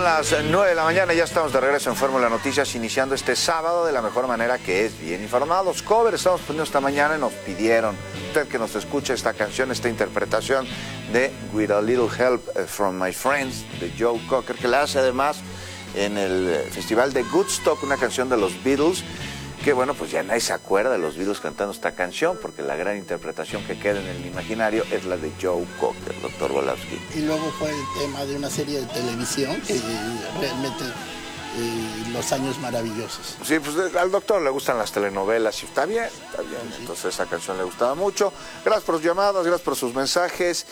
Son las 9 de la mañana y ya estamos de regreso en Fórmula Noticias, iniciando este sábado de la mejor manera, que es bien informados. Cover estamos poniendo esta mañana y nos pidieron, usted que nos escuche, esta canción, esta interpretación de With a Little Help from My Friends, de Joe Cocker, que la hace además en el Festival de Woodstock, una canción de los Beatles, que bueno, pues ya nadie se acuerda de los Beatles cantando esta canción, porque la gran interpretación que queda en el imaginario es la de Joe Cocker, doctor Volowski. Y luego fue el tema de una serie de televisión que realmente los años maravillosos. Sí, pues al doctor le gustan las telenovelas y está bien, sí. Entonces esa canción le gustaba mucho. Gracias por sus llamadas, gracias por sus mensajes.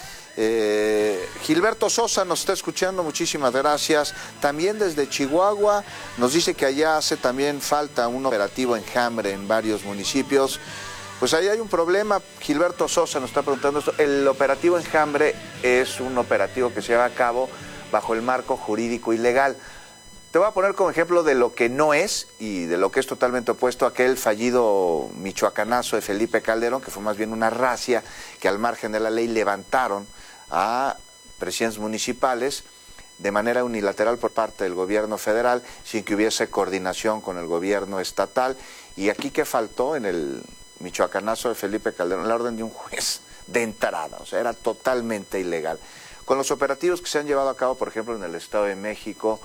Gilberto Sosa nos está escuchando, muchísimas gracias. También desde Chihuahua nos dice que allá hace también falta un operativo enjambre en varios municipios. Pues ahí hay un problema. Gilberto Sosa nos está preguntando esto. El operativo enjambre es un operativo que se lleva a cabo bajo el marco jurídico y legal. Te voy a poner como ejemplo de lo que no es y de lo que es totalmente opuesto a aquel fallido michoacanazo de Felipe Calderón, que fue más bien una racia que al margen de la ley levantaron a presidentes municipales de manera unilateral por parte del gobierno federal, sin que hubiese coordinación con el gobierno estatal. Y aquí, ¿qué faltó en el michoacanazo de Felipe Calderón? La orden de un juez de entrada, o sea, era totalmente ilegal. Con los operativos que se han llevado a cabo, por ejemplo, en el Estado de México,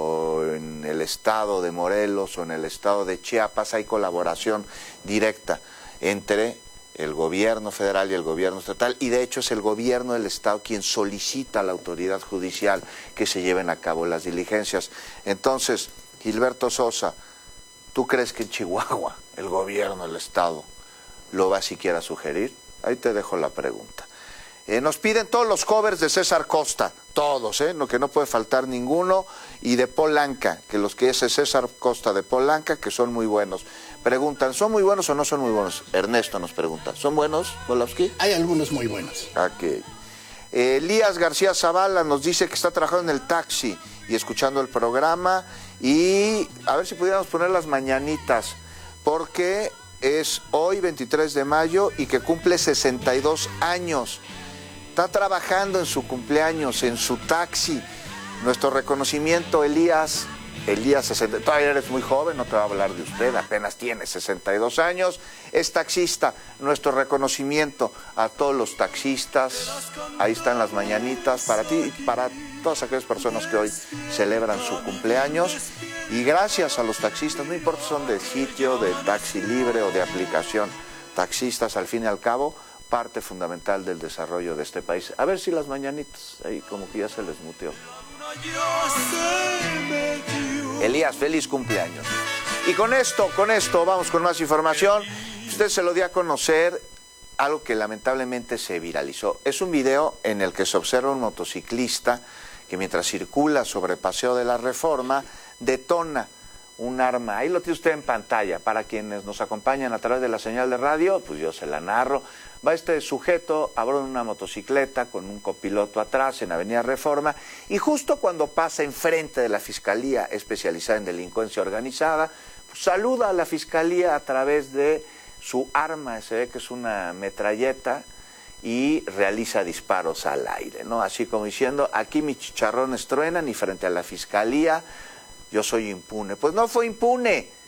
o en el estado de Morelos o en el estado de Chiapas, hay colaboración directa entre el gobierno federal y el gobierno estatal, y de hecho es el gobierno del estado quien solicita a la autoridad judicial que se lleven a cabo las diligencias. Entonces, Gilberto Sosa, ¿tú crees que en Chihuahua el gobierno del estado lo va siquiera a sugerir? Ahí te dejo la pregunta. Nos piden todos los covers de César Costa, todos, no, que no puede faltar ninguno, y de Polanca, que los que es César Costa de Polanca, que son muy buenos. Preguntan, ¿son muy buenos o no son muy buenos? Ernesto nos pregunta, ¿son buenos, Volowski? Hay algunos muy buenos. Ok. Elías García Zavala nos dice que está trabajando en el taxi y escuchando el programa, y a ver si pudiéramos poner las mañanitas, porque es hoy 23 de mayo y que cumple 62 años. Está trabajando en su cumpleaños, en su taxi. Nuestro reconocimiento, Elías. Elías, todavía eres muy joven, no te va a hablar de usted, apenas tiene 62 años. Es taxista. Nuestro reconocimiento a todos los taxistas. Ahí están las mañanitas para ti y para todas aquellas personas que hoy celebran su cumpleaños. Y gracias a los taxistas, no importa si son de sitio, de taxi libre o de aplicación. Taxistas, al fin y al cabo, parte fundamental del desarrollo de este país. A ver si las mañanitas, ahí como que ya se les muteó. Elías, feliz cumpleaños. Y con esto, vamos con más información. Usted se lo dio a conocer algo que lamentablemente se viralizó. Es un video en el que se observa un motociclista que mientras circula sobre Paseo de la Reforma, detona un arma. Ahí lo tiene usted en pantalla. Para quienes nos acompañan a través de la señal de radio, pues yo se la narro. Va este sujeto a bordo de una motocicleta con un copiloto atrás en Avenida Reforma, y justo cuando pasa enfrente de la Fiscalía Especializada en Delincuencia Organizada, pues saluda a la Fiscalía a través de su arma. Se ve que es una metralleta y realiza disparos al aire, ¿no? Así como diciendo, aquí mis chicharrones truenan y frente a la Fiscalía yo soy impune. Pues no fue impune,